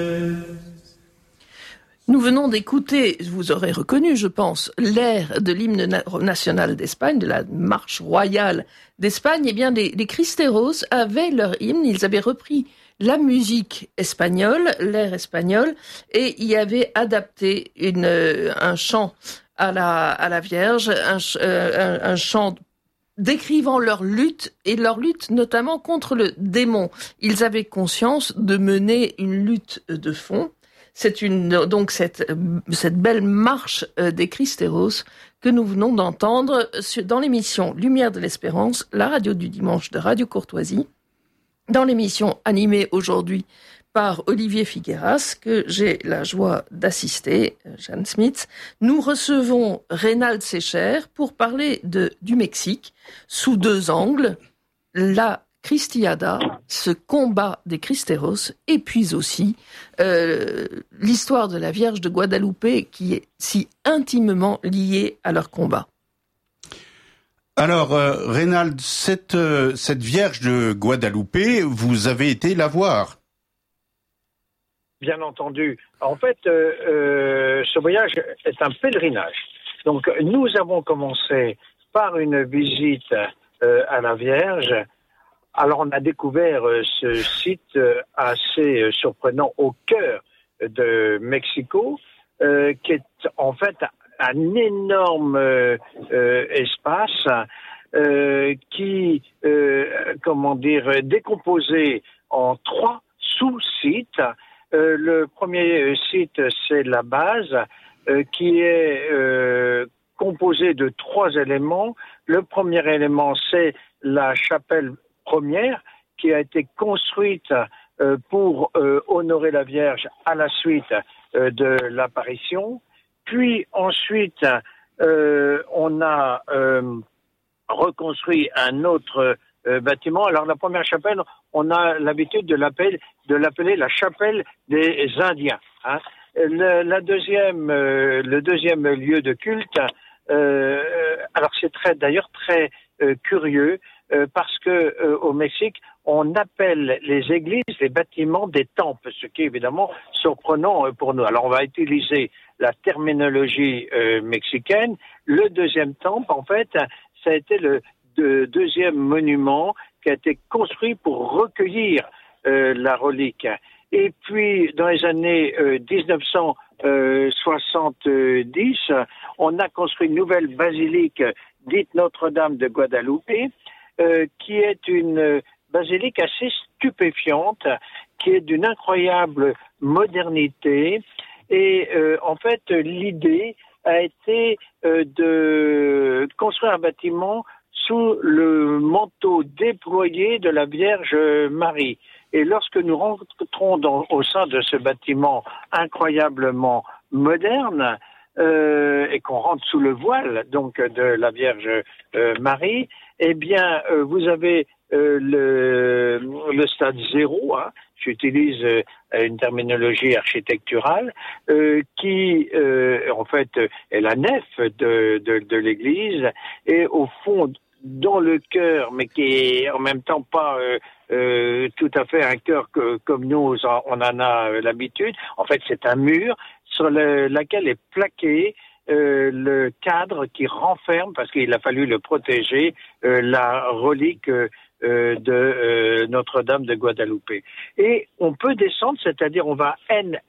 Nous venons d'écouter, vous aurez reconnu, je pense, l'air de l'hymne national d'Espagne, de la marche royale d'Espagne. Eh bien, les Cristeros avaient leur hymne, ils avaient repris la musique espagnole, l'air espagnol, et y avaient adapté un chant à la Vierge, un chant décrivant leur lutte, et leur lutte notamment contre le démon. Ils avaient conscience de mener une lutte de fond. C'est donc cette belle marche des Cristeros que nous venons d'entendre dans l'émission Lumière de l'Espérance, la radio du dimanche de Radio Courtoisie, dans l'émission animée aujourd'hui par Olivier Figueras, que j'ai la joie d'assister, Jeanne Smith. Nous recevons Reynald Secher pour parler du Mexique sous deux angles, la Cristiada, ce combat des Cristeros, et puis aussi l'histoire de la Vierge de Guadalupe qui est si intimement liée à leur combat. Alors, Reynald, cette Vierge de Guadalupe, vous avez été la voir. Bien entendu. En fait, ce voyage est un pèlerinage. Donc, nous avons commencé par une visite à la Vierge. Alors, on a découvert ce site assez surprenant au cœur de Mexico, qui est en fait un énorme espace qui, décomposé en 3 sous-sites. Le premier site, c'est la base, qui est composé de 3 éléments. Le premier élément, c'est la chapelle première, qui a été construite pour honorer la Vierge à la suite de l'apparition. Puis ensuite, on a reconstruit un autre bâtiment. Alors la première chapelle, on a l'habitude de l'appeler la chapelle des Indiens. Hein. Le deuxième lieu de culte, alors c'est d'ailleurs très curieux, parce que au Mexique, on appelle les églises, les bâtiments des temples, ce qui est évidemment surprenant pour nous. Alors on va utiliser la terminologie mexicaine. Le deuxième temple, en fait, ça a été le deuxième monument qui a été construit pour recueillir la relique. Et puis, dans les années 1970, on a construit une nouvelle basilique dite Notre-Dame de Guadalupe, qui est une basilique assez stupéfiante, qui est d'une incroyable modernité. Et en fait, l'idée a été de construire un bâtiment sous le manteau déployé de la Vierge Marie. Et lorsque nous rentrons au sein de ce bâtiment incroyablement moderne, et qu'on rentre sous le voile donc de la Vierge Marie, eh bien vous avez le stade 0, hein, j'utilise une terminologie architecturale, qui en fait est la nef de l'église, et au fond, dans le cœur, mais qui est en même temps pas tout à fait un cœur comme nous on en a l'habitude. En fait, c'est un mur sur lequel est plaqué le cadre qui renferme, parce qu'il a fallu le protéger, la relique de Notre-Dame de Guadalupe. Et on peut descendre, c'est-à-dire on va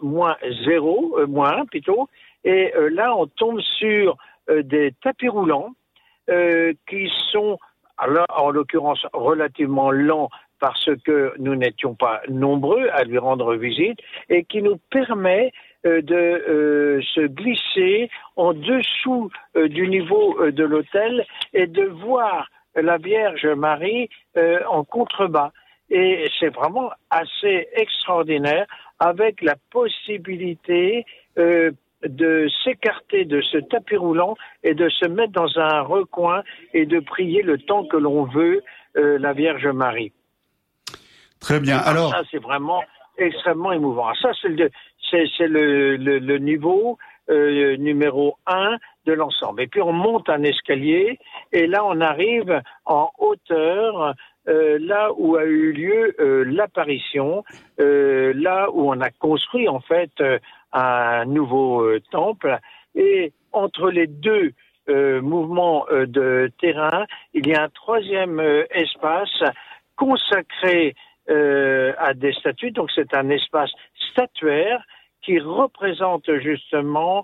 N-0, plutôt, et là on tombe sur des tapis roulants qui sont, alors, en l'occurrence, relativement lents parce que nous n'étions pas nombreux à lui rendre visite, et qui nous permet de se glisser en dessous du niveau de l'autel et de voir la Vierge Marie en contrebas. Et c'est vraiment assez extraordinaire, avec la possibilité de s'écarter de ce tapis roulant et de se mettre dans un recoin et de prier le temps que l'on veut la Vierge Marie. Très bien. Alors, ça, c'est vraiment extrêmement émouvant. Ça, c'est le niveau numéro 1 de l'ensemble. Et puis, on monte un escalier, et là, on arrive en hauteur là où a eu lieu l'apparition, là où on a construit en fait un nouveau temple. Et entre les deux mouvements de terrain, il y a un troisième espace consacré à des statues. Donc c'est un espace statuaire qui représente justement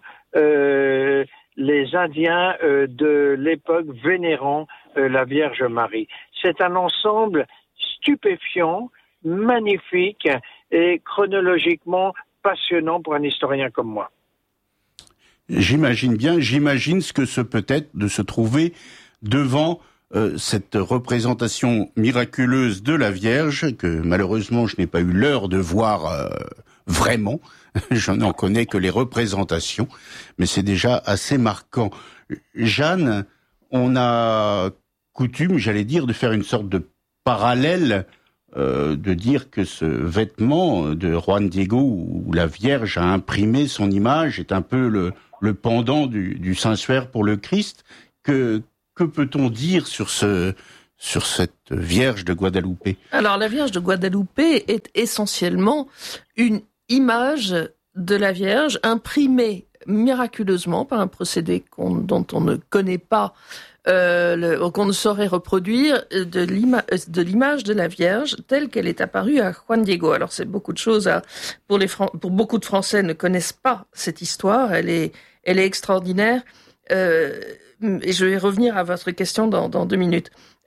les Indiens de l'époque vénérant la Vierge Marie. C'est un ensemble stupéfiant, magnifique et chronologiquement passionnant pour un historien comme moi. J'imagine ce que ce peut être de se trouver devant cette représentation miraculeuse de la Vierge, que malheureusement je n'ai pas eu l'heure de voir vraiment. Je n'en connais que les représentations, mais c'est déjà assez marquant. Jeanne, on a coutume, j'allais dire, de faire une sorte de parallèle, de dire que ce vêtement de Juan Diego, où la Vierge a imprimé son image, est un peu le pendant du Saint-Suaire pour le Christ. Que peut-on dire sur cette Vierge de Guadeloupe? Alors, la Vierge de Guadeloupe est essentiellement une image de la Vierge imprimée miraculeusement par un procédé dont on ne connaît pas, qu'on ne saurait reproduire, de l'image de la Vierge telle qu'elle est apparue à Juan Diego. Alors c'est beaucoup de choses pour beaucoup de Français ne connaissent pas cette histoire. Elle est extraordinaire. Et je vais revenir à votre question dans 2 minutes.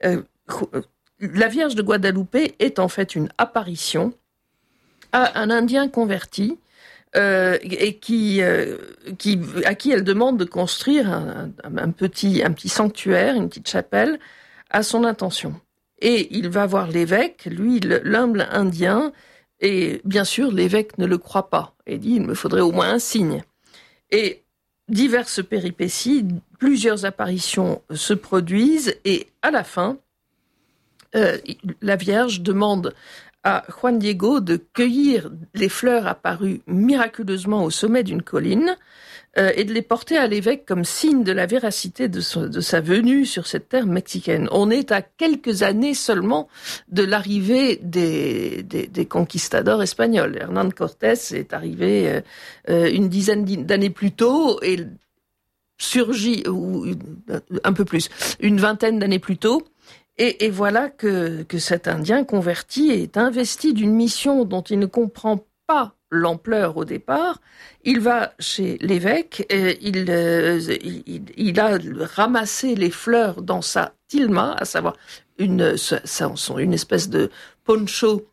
La Vierge de Guadeloupe est en fait une apparition à un Indien converti et à qui elle demande de construire un petit sanctuaire, une petite chapelle à son intention. Et il va voir l'évêque, lui, l'humble Indien, et bien sûr l'évêque ne le croit pas et dit il me faudrait au moins un signe. Et diverses péripéties, plusieurs apparitions se produisent et à la fin, la Vierge demande à Juan Diego de cueillir les fleurs apparues miraculeusement au sommet d'une colline et de les porter à l'évêque comme signe de la véracité de sa venue sur cette terre mexicaine. On est à quelques années seulement de l'arrivée des conquistadors espagnols. Hernán Cortés est arrivé une dizaine d'années plus tôt et surgit, ou un peu plus, une vingtaine d'années plus tôt. Et voilà que cet Indien converti est investi d'une mission dont il ne comprend pas l'ampleur au départ. Il va chez l'évêque, il a ramassé les fleurs dans sa tilma, à savoir une espèce de poncho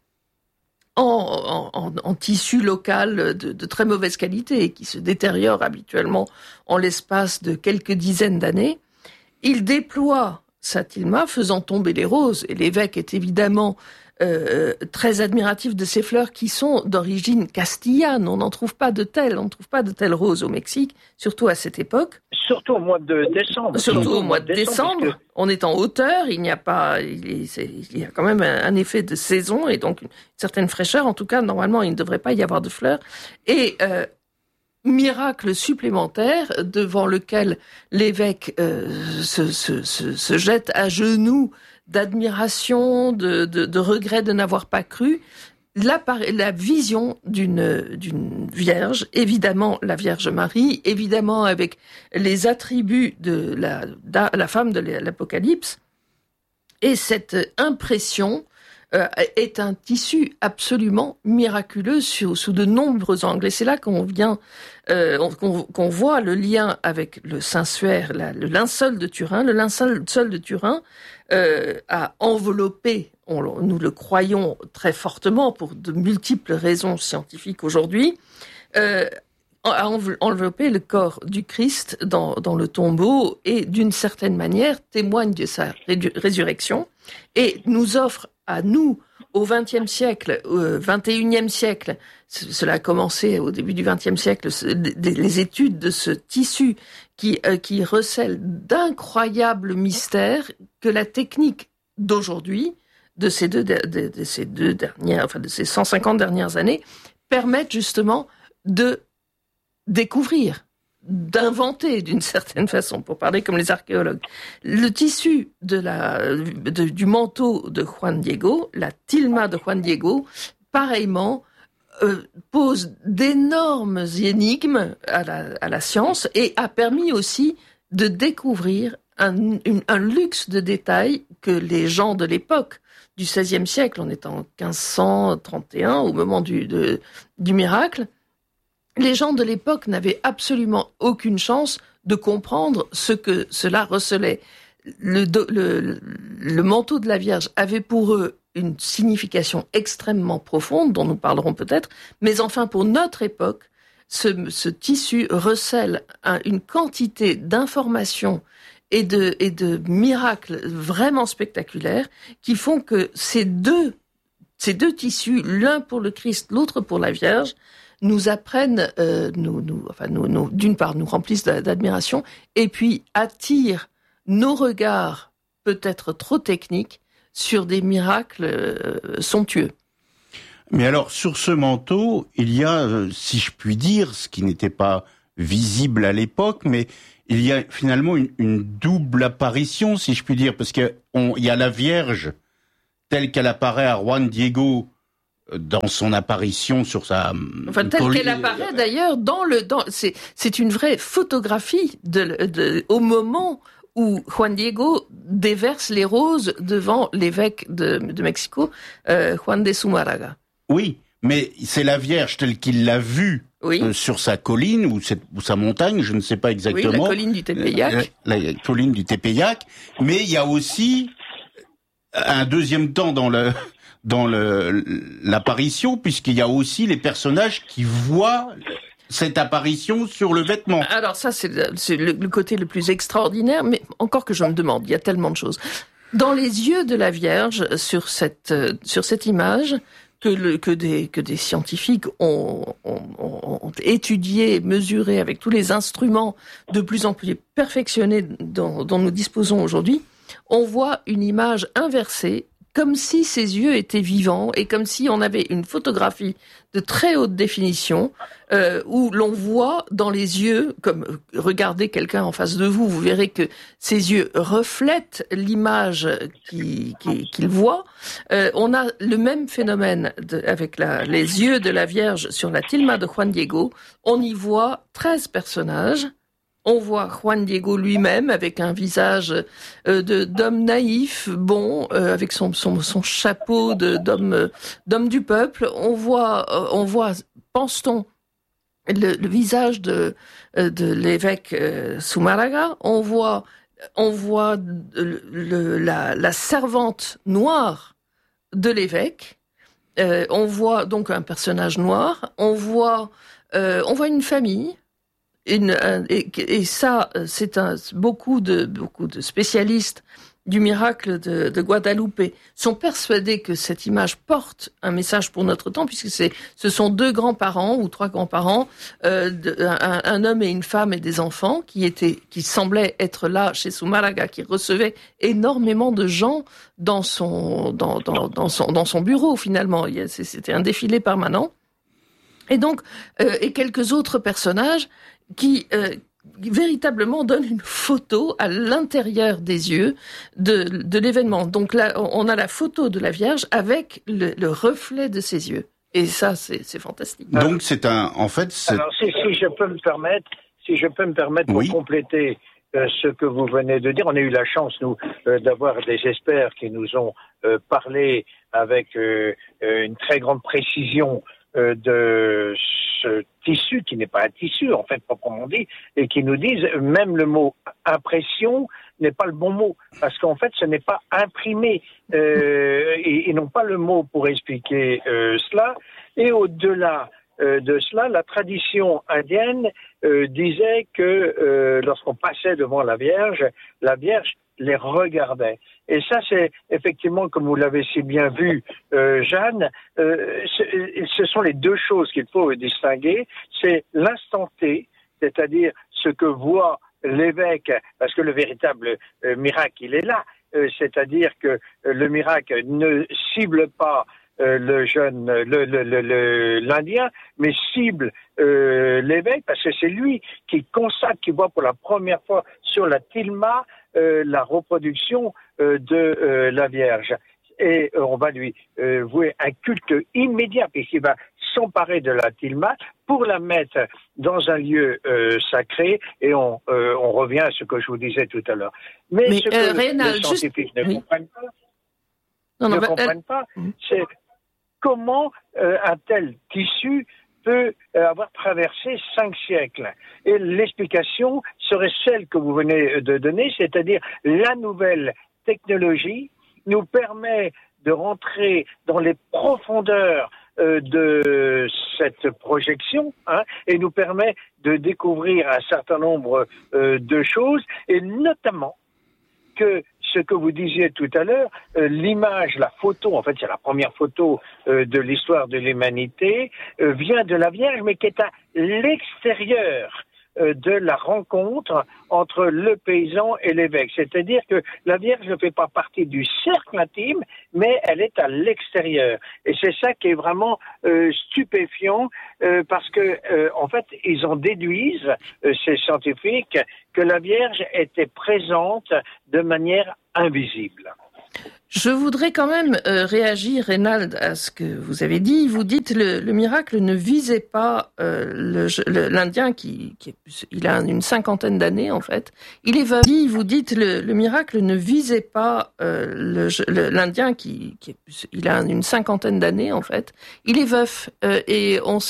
en tissu local de très mauvaise qualité, qui se détériore habituellement en l'espace de quelques dizaines d'années. Il déploie sa tilma, faisant tomber les roses. Et l'évêque est évidemment très admiratif de ces fleurs qui sont d'origine castillane. On n'en trouve pas de telles. On ne trouve pas de telles roses au Mexique, surtout à cette époque. Surtout au mois de décembre. Surtout au mois de décembre. On est en hauteur. Il y a quand même un effet de saison et donc une certaine fraîcheur. En tout cas, normalement, il ne devrait pas y avoir de fleurs. Et miracle supplémentaire devant lequel l'évêque se jette à genoux d'admiration, de regret de n'avoir pas cru, la vision d'une vierge, évidemment la Vierge Marie, évidemment avec les attributs de la femme de l'Apocalypse, et cette impression est un tissu absolument miraculeux sous de nombreux angles. Et c'est là qu'on voit le lien avec le Saint-Suaire, le linceul de Turin. Le linceul de Turin a enveloppé, nous le croyons très fortement pour de multiples raisons scientifiques aujourd'hui, a enveloppé le corps du Christ dans le tombeau et d'une certaine manière témoigne de sa résurrection et nous offre à nous, au XXe siècle, au XXIe siècle, cela a commencé au début du XXe siècle, les études de ce tissu qui recèle d'incroyables mystères que la technique d'aujourd'hui, de ces 150 dernières années, permettent justement de découvrir. d'inventer d'une certaine façon, pour parler comme les archéologues. Le tissu du manteau de Juan Diego, la tilma de Juan Diego, pareillement, pose d'énormes énigmes à la science et a permis aussi de découvrir un luxe de détails que les gens de l'époque du XVIe siècle, on est en 1531 au moment du miracle, les gens de l'époque n'avaient absolument aucune chance de comprendre ce que cela recelait. Le manteau de la Vierge avait pour eux une signification extrêmement profonde, dont nous parlerons peut-être, mais enfin pour notre époque, ce tissu recèle une quantité d'informations et de miracles vraiment spectaculaires qui font que ces deux tissus, l'un pour le Christ, l'autre pour la Vierge, nous apprennent, d'une part, nous remplissent d'admiration, et puis attirent nos regards, peut-être trop techniques, sur des miracles somptueux. Mais alors, sur ce manteau, il y a, si je puis dire, ce qui n'était pas visible à l'époque, mais il y a finalement une double apparition, si je puis dire, parce qu'il y a la Vierge telle qu'elle apparaît à Juan Diego dans son apparition sur sa... Enfin, telle qu'elle apparaît d'ailleurs c'est une vraie photographie au moment où Juan Diego déverse les roses devant l'évêque de Mexico, Juan de Zumárraga. Oui, mais c'est la Vierge telle qu'il l'a vue sur sa colline ou sa montagne, je ne sais pas exactement. Oui, la colline du Tepeyac. La colline du Tepeyac. Mais il y a aussi un deuxième temps dans l'apparition, puisqu'il y a aussi les personnages qui voient cette apparition sur le vêtement. Alors ça, c'est le côté le plus extraordinaire, mais encore que je me demande, il y a tellement de choses. Dans les yeux de la Vierge, sur cette image, que des scientifiques ont étudié, mesuré avec tous les instruments de plus en plus perfectionnés dont nous disposons aujourd'hui, on voit une image inversée, comme si ses yeux étaient vivants et comme si on avait une photographie de très haute définition où l'on voit dans les yeux, comme regardez quelqu'un en face de vous, vous verrez que ses yeux reflètent l'image qu'il voit. On a le même phénomène avec les yeux de la Vierge sur la tilma de Juan Diego. On y voit 13 personnages. On voit Juan Diego lui-même avec un visage d'homme naïf, bon, avec son chapeau d'homme du peuple. On voit, pense-t-on, le visage de l'évêque Zumárraga. On voit la servante noire de l'évêque. On voit donc un personnage noir. On voit une famille. Et ça, beaucoup de spécialistes du miracle de Guadalupe sont persuadés que cette image porte un message pour notre temps, puisque ce sont 2 grands-parents ou 3 grands-parents, un homme et une femme et des enfants qui semblaient être là chez Zumárraga, qui recevait énormément de gens dans son bureau finalement. C'était un défilé permanent. Et donc, et quelques autres personnages qui véritablement donnent une photo à l'intérieur des yeux de l'événement. Donc là, on a la photo de la Vierge avec le reflet de ses yeux. Et ça, c'est fantastique. Donc c'est en fait... Alors si je peux me permettre pour compléter ce que vous venez de dire, on a eu la chance, nous, d'avoir des experts qui nous ont parlé avec une très grande précision de ce tissu qui n'est pas un tissu en fait proprement dit, et qui nous disent même le mot impression n'est pas le bon mot, parce qu'en fait ce n'est pas imprimé, et n'ont pas le mot pour expliquer cela. Et au-delà de cela, la tradition indienne disait que lorsqu'on passait devant la Vierge les regardait. Et ça, c'est effectivement, comme vous l'avez si bien vu, Jeanne, ce sont les 2 choses qu'il faut distinguer. C'est l'instant T, c'est-à-dire ce que voit l'évêque, parce que le véritable miracle, il est là. C'est-à-dire que le miracle ne cible pas l'Indien, mais cible l'évêque, parce que c'est lui qui consacre, qui voit pour la première fois sur la tilma la reproduction de la Vierge. Et on va lui vouer un culte immédiat, puisqu'il va s'emparer de la tilma pour la mettre dans un lieu sacré, et on revient à ce que je vous disais tout à l'heure. Mais ce que Rénal, les scientifiques ne comprennent pas, c'est comment un tel tissu peut avoir traversé 5 siècles. Et l'explication serait celle que vous venez de donner, c'est-à-dire la nouvelle technologie nous permet de rentrer dans les profondeurs de cette projection, et nous permet de découvrir un certain nombre de choses, et notamment que ce que vous disiez tout à l'heure, l'image, la photo, en fait c'est la première photo de l'histoire de l'humanité, vient de la Vierge, mais qui est à l'extérieur de la rencontre entre le paysan et l'évêque. C'est-à-dire que la Vierge ne fait pas partie du cercle intime, mais elle est à l'extérieur. Et c'est ça qui est vraiment stupéfiant, parce que en fait, ils en déduisent, ces scientifiques, que la Vierge était présente de manière invisible. Je voudrais quand même réagir, Reynald, à ce que vous avez dit. Vous dites le miracle ne visait pas l'Indien il a une 50aine d'années en fait. Il est veuf. Vous dites le miracle ne visait pas l'Indien il a une 50aine d'années en fait. Il est veuf et on